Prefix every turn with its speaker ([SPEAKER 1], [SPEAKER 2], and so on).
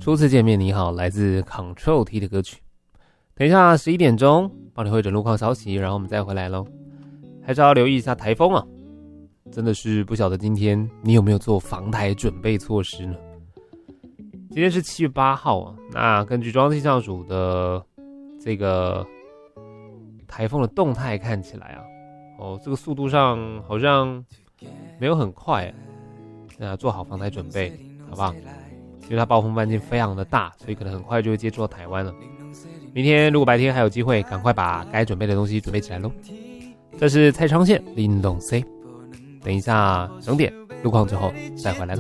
[SPEAKER 1] 初次见面你好，来自 Control T 的歌曲。等一下11点钟帮你汇整路况消息，然后我们再回来咯。还是要留意一下台风啊，真的是不晓得今天你有没有做防台准备措施呢？今天是7月8号啊，那根据中央气象署的这个台风的动态看起来啊，这个速度上好像没有很快，那做好防台准备，好不好？因为它暴风半径非常的大，所以可能很快就会接触到台湾了。明天如果白天还有机会，赶快把该准备的东西准备起来咯。这是蔡昌宪林东 C， 等一下整点路况之后再回来咯。